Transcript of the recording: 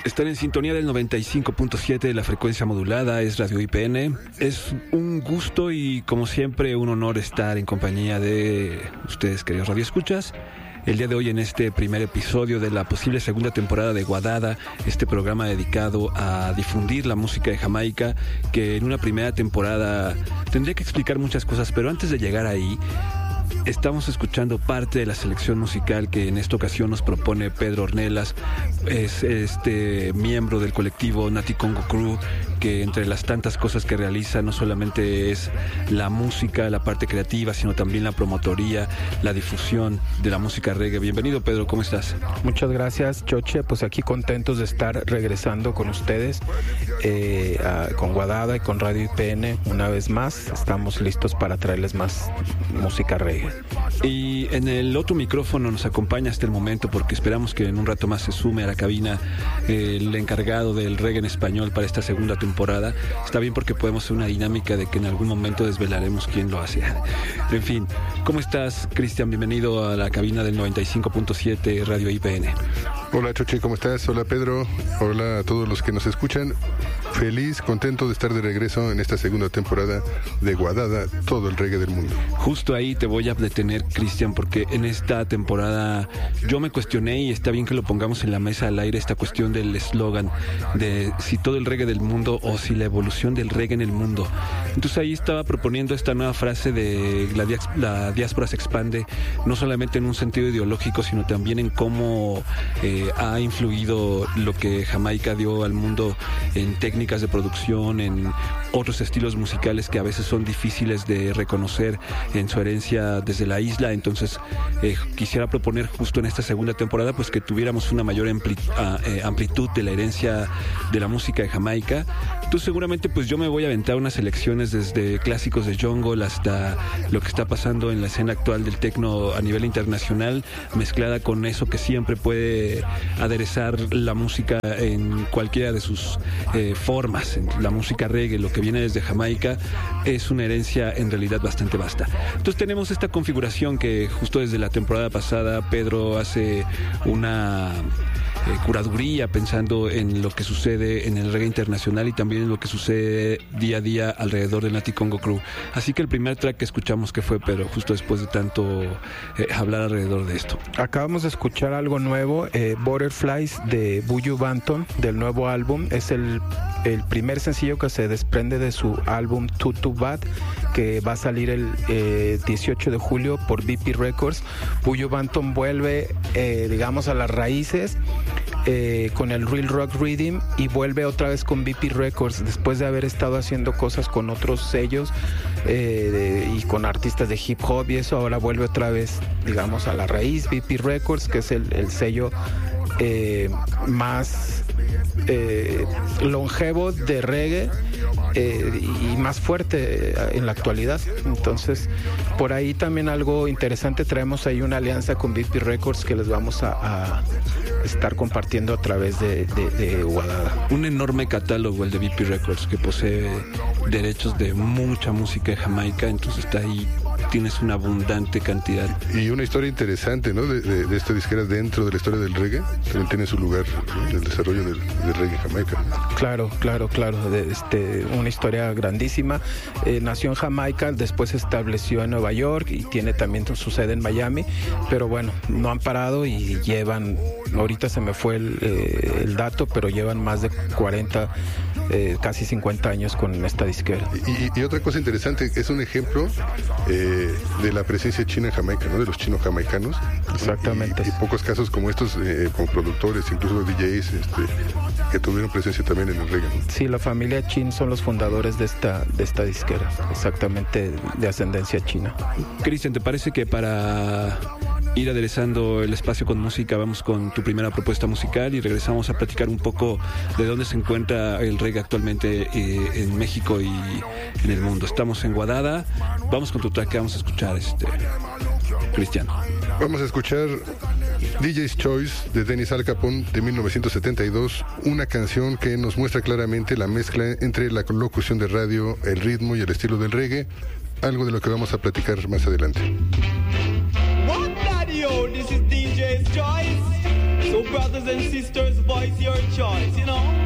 Están en sintonía del 95.7 de la frecuencia modulada, es Radio IPN. Es un gusto y, como siempre, un honor estar en compañía de ustedes, queridos radioescuchas. El día de hoy, en este primer episodio de la posible segunda temporada de Guadada, este programa dedicado a difundir la música de Jamaica, que en una primera temporada tendría que explicar muchas cosas, pero antes de llegar ahí, estamos escuchando parte de la selección musical que en esta ocasión nos propone Pedro Ornelas. Es miembro del colectivo Nati Congo Crew, que entre las tantas cosas que realiza no solamente es la música, la parte creativa, sino también la promotoría, la difusión de la música reggae. Bienvenido, Pedro, ¿cómo estás? Muchas gracias, Choche. Pues aquí contentos de estar regresando con ustedes, con Guadada y con Radio IPN una vez más. Estamos listos para traerles más música reggae. Y en el otro micrófono nos acompaña hasta el momento, porque esperamos que en un rato más se sume a la cabina el encargado del reggae en español para esta segunda temporada. Está bien, porque podemos hacer una dinámica de que en algún momento desvelaremos quién lo hace. En fin, ¿cómo estás, Cristian? Bienvenido a la cabina del 95.7 Radio IPN. Hola, Choche, ¿cómo estás? Hola, Pedro. Hola a todos los que nos escuchan. Feliz, contento de estar de regreso en esta segunda temporada de Guadada, todo el reggae del mundo. Justo ahí te voy a detener, Cristian, porque en esta temporada yo me cuestioné, y está bien que lo pongamos en la mesa al aire, esta cuestión del eslogan de si todo el reggae del mundo o si la evolución del reggae en el mundo. Entonces ahí estaba proponiendo esta nueva frase de la diáspora se expande, no solamente en un sentido ideológico, sino también en cómo ha influido lo que Jamaica dio al mundo en técnicas de producción, en otros estilos musicales que a veces son difíciles de reconocer en su herencia desde la isla. Entonces quisiera proponer justo en esta segunda temporada pues que tuviéramos una mayor amplitud de la herencia de la música de Jamaica. Entonces seguramente pues yo me voy a aventar unas selecciones desde clásicos de jungle hasta lo que está pasando en la escena actual del techno a nivel internacional, mezclada con eso que siempre puede aderezar la música en cualquiera de sus formas. La música reggae, lo que viene desde Jamaica, es una herencia en realidad bastante vasta. Entonces tenemos esta configuración que justo desde la temporada pasada Pedro hace una curaduría pensando en lo que sucede en el reggae internacional y también en lo que sucede día a día alrededor de Nati Congo Crew. Así que el primer track que escuchamos, que fue, pero justo después de tanto hablar alrededor de esto. Acabamos de escuchar algo nuevo, Butterflies de Buju Banton, del nuevo álbum. Es el primer sencillo que se desprende de su álbum Too Too Bad, que va a salir el 18 de julio por BP Records. Buju Banton vuelve, digamos, a las raíces con el Real Rock Rhythm, y vuelve otra vez con BP Records después de haber estado haciendo cosas con otros sellos y con artistas de hip hop y eso. Ahora vuelve otra vez, digamos, a la raíz, BP Records, que es el sello más longevo de reggae y más fuerte en la actualidad. Entonces, por ahí también algo interesante, traemos ahí una alianza con BP Records que les vamos a estar compartiendo a través de Guadada. Un enorme catálogo el de BP Records, que posee derechos de mucha música de Jamaica, entonces está ahí, tienes una abundante cantidad. Y una historia interesante, ¿no? De esta disquera dentro de la historia del reggae, también tiene su lugar, ¿no?, en el desarrollo del reggae Jamaica. Claro. Una historia grandísima. Nació en Jamaica, después se estableció en Nueva York y tiene también su sede en Miami, pero bueno, no han parado y llevan, ahorita se me fue el dato, pero llevan más de 40, casi 50 años con esta disquera. Y otra cosa interesante, es un ejemplo de la presencia china en Jamaica, ¿no?, de los chinos jamaicanos. Exactamente. Y pocos casos como estos, con productores, incluso DJs, que tuvieron presencia también en el reggae, ¿no? Sí, la familia Chin son los fundadores de esta disquera, exactamente, de ascendencia china. Cristian, ¿te parece que para ir aderezando el espacio con música vamos con tu primera propuesta musical y regresamos a platicar un poco de dónde se encuentra el reggae actualmente en México y en el mundo? Estamos en Guadada, vamos con tu track que vamos a escuchar, Cristian. Vamos a escuchar DJ's Choice de Dennis Al Capone de 1972, una canción que nos muestra claramente la mezcla entre la locución de radio, el ritmo y el estilo del reggae, algo de lo que vamos a platicar más adelante. What daddy, this is DJ's Choice. So brothers and sisters, voice your choice, you know.